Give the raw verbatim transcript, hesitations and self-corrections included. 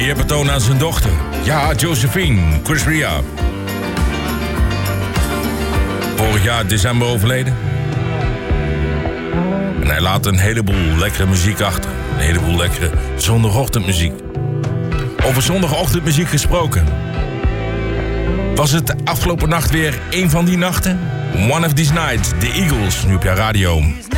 eerbetoon aan zijn dochter. Ja, Josephine, Chris Ria. Vorig jaar december overleden. En hij laat een heleboel lekkere muziek achter. Een heleboel lekkere zondagochtendmuziek. Over zondagochtendmuziek gesproken. Was het afgelopen nacht weer een van die nachten? One of these nights, The Eagles, nu op jouw radio.